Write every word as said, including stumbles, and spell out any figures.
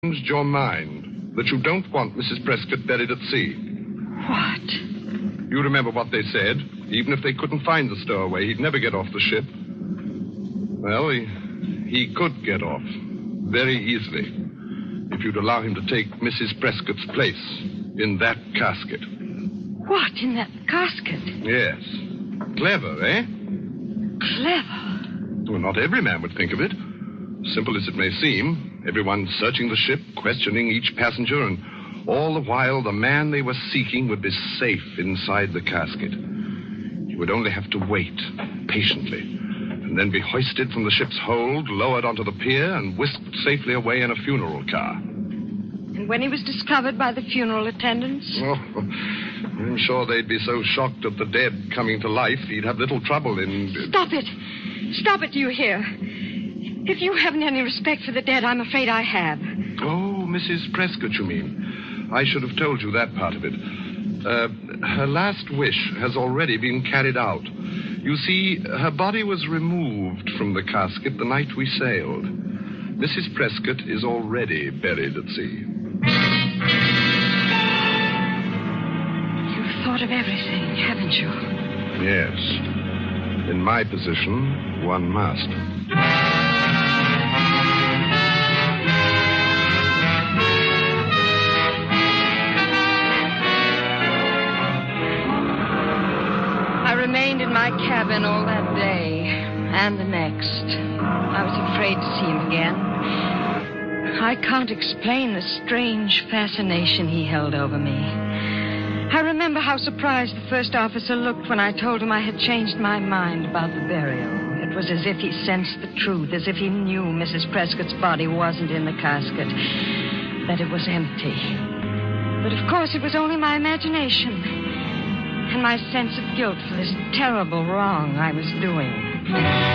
changed your mind, that you don't want Missus Prescott buried at sea. What? You remember what they said. Even if they couldn't find the stowaway, he'd never get off the ship. Well, he, he could get off very easily if you'd allow him to take Missus Prescott's place in that casket. What, in that casket? Yes. Clever, eh? Clever? Well, not every man would think of it. Simple as it may seem, everyone searching the ship, questioning each passenger, and all the while the man they were seeking would be safe inside the casket. He would only have to wait patiently, and then be hoisted from the ship's hold, lowered onto the pier, and whisked safely away in a funeral car. And when he was discovered by the funeral attendants? Oh, I'm sure they'd be so shocked at the dead coming to life, he'd have little trouble in... Stop it! Stop it, do you hear? If you haven't any respect for the dead, I'm afraid I have. Oh, Missus Prescott, you mean? I should have told you that part of it. Uh, her last wish has already been carried out. You see, her body was removed from the casket the night we sailed. Missus Prescott is already buried at sea. You've thought of everything, haven't you? Yes. In my position, one must. I remained in my cabin all that day and the next. I was afraid to see him again. I can't explain the strange fascination he held over me. I remember how surprised the first officer looked when I told him I had changed my mind about the burial. It was as if he sensed the truth, as if he knew Missus Prescott's body wasn't in the casket, that it was empty. But of course it was only my imagination and my sense of guilt for this terrible wrong I was doing.